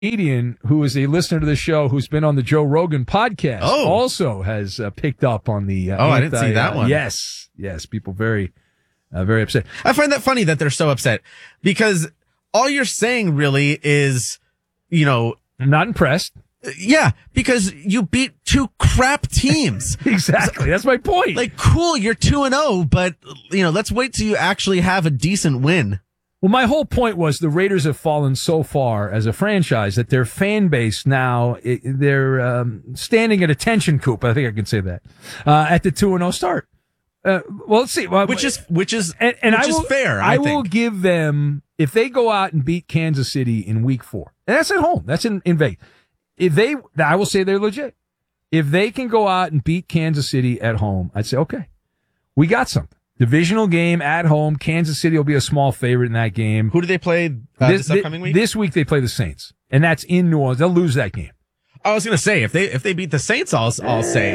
comedian who is a listener to the show, who's been on the Joe Rogan podcast, also has picked up on the. I didn't see that one. Yes, people very upset. I find that funny that they're so upset because all you're saying really is, I'm not impressed. Yeah, because you beat two crap teams. Exactly. That's my point. Like, cool, you're 2-0, but, let's wait till you actually have a decent win. Well, my whole point was the Raiders have fallen so far as a franchise that their fan base now, they're standing at attention coop. I think I can say that, at the 2-0 start. Well, let's see. Which is fair. I will give them, if they go out and beat Kansas City in week 4, and that's at home, that's in Vegas. I will say they're legit. If they can go out and beat Kansas City at home, I'd say, okay, we got something. Divisional game at home. Kansas City will be a small favorite in that game. Who do they play this upcoming week? This week they play the Saints, and that's in New Orleans. They'll lose that game. I was going to say, if they beat the Saints, I'll say,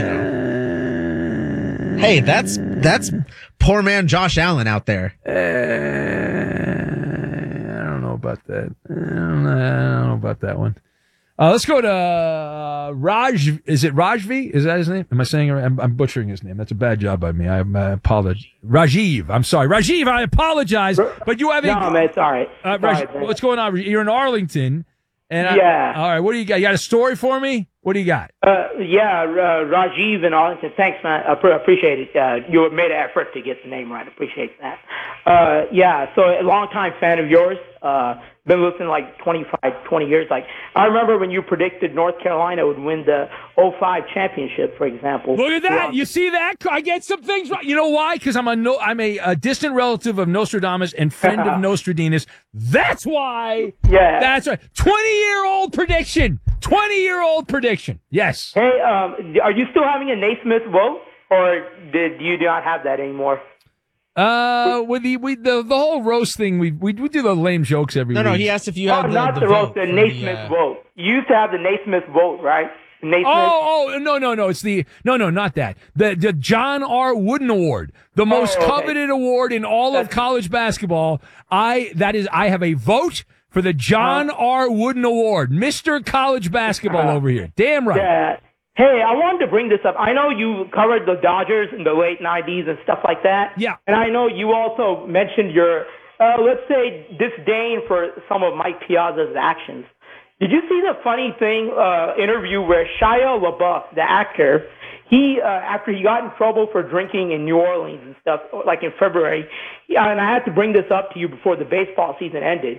hey, that's poor man Josh Allen out there. I don't know about that. I don't know about that one. Let's go to Raj. Is it Rajvi? Is that his name? Am I saying it right? I'm butchering his name. That's a bad job by me. I apologize. Rajiv. I'm sorry. Rajiv, I apologize. But you have No, man, it's all right. What's going on? You're in Arlington. And yeah. All right. What do you got? You got a story for me? What do you got? Rajiv in Arlington. Thanks, man. I appreciate it. You made an effort to get the name right. Appreciate that. So a longtime fan of yours. Been listening like 20 years. Like, I remember when you predicted North Carolina would win the 2005 championship, for example. Look at that. You see that? I get some things right. You know why? Because I'm a distant relative of Nostradamus and friend of Nostradamus. That's why. Yeah. That's right. 20-year-old prediction. 20-year-old prediction. Yes. Hey, are you still having a Naismith vote, or do you not have that anymore? With the whole roast thing, we do the lame jokes every week. No, he asked if you had the roast, the Naismith vote. You used to have the Naismith vote, right? Naismith. No, it's not that. The John R. Wooden Award, the most coveted award in all of college basketball. I have a vote for the John R. Wooden Award, Mr. College Basketball over here. Damn right. Yeah. Hey, I wanted to bring this up. I know you covered the Dodgers in the late 90s and stuff like that. Yeah. And I know you also mentioned your, let's say, disdain for some of Mike Piazza's actions. Did you see the funny interview where Shia LaBeouf, the actor, he, after he got in trouble for drinking in New Orleans and stuff, like in February, and I had to bring this up to you before the baseball season ended,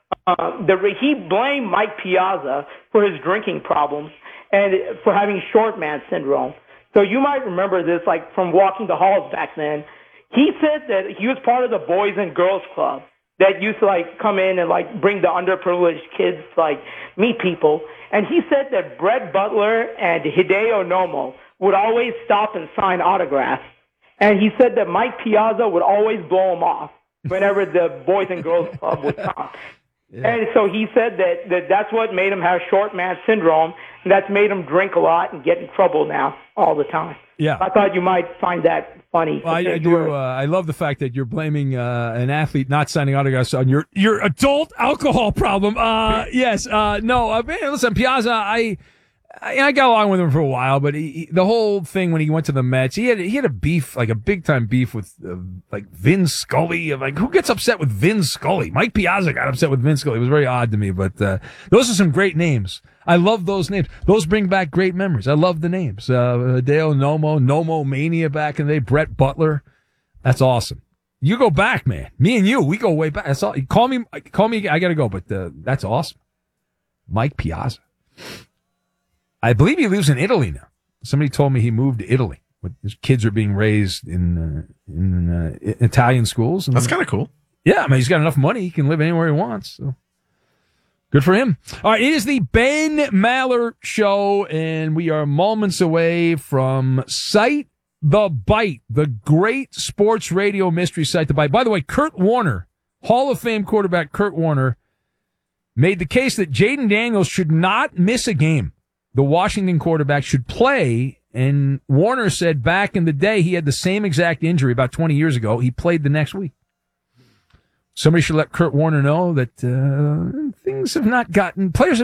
he blamed Mike Piazza for his drinking problems and for having short man syndrome. So you might remember this, like, from walking the halls back then. He said that he was part of the Boys and Girls Club that used to, like, come in and, like, bring the underprivileged kids to, like, meet people. And he said that Brett Butler and Hideo Nomo would always stop and sign autographs. And he said that Mike Piazza would always blow him off whenever the Boys and Girls Club would come. Yeah. And so he said that's what made him have short man syndrome, and that's made him drink a lot and get in trouble now all the time. Yeah. I thought you might find that funny. Well, I do. I love the fact that you're blaming an athlete not signing autographs on your adult alcohol problem. Yes. No. Listen, Piazza, I got along with him for a while, but the whole thing when he went to the Mets, he had a beef, like a big time beef with like Vin Scully. Like, who gets upset with Vin Scully? Mike Piazza got upset with Vin Scully. It was very odd to me, but those are some great names. I love those names. Those bring back great memories. I love the names. Hideo Nomo Mania back in the day, Brett Butler. That's awesome. You go back, man. Me and you, we go way back. That's all. Call me. I gotta go, but that's awesome. Mike Piazza. I believe he lives in Italy now. Somebody told me he moved to Italy. His kids are being raised in Italian schools. That's kind of cool. Yeah, I mean, he's got enough money. He can live anywhere he wants. So. Good for him. All right, it is the Ben Maller Show, and we are moments away from Site the Bite, the great sports radio mystery Site the Bite. By the way, Kurt Warner, Hall of Fame quarterback Kurt Warner, made the case that Jaden Daniels should not miss a game. The Washington quarterback should play, and Warner said back in the day he had the same exact injury about 20 years ago. He played the next week. Somebody should let Kurt Warner know that things have not gotten players